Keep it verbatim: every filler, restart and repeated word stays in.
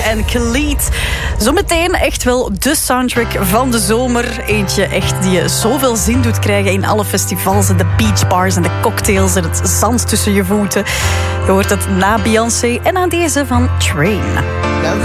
en Khalid. Zometeen echt wel de soundtrack van de zomer. Eentje echt die je zoveel zin doet krijgen in alle festivals en de beachbars en de cocktails en het zand tussen je voeten. Je hoort het na Beyoncé en aan deze van Train.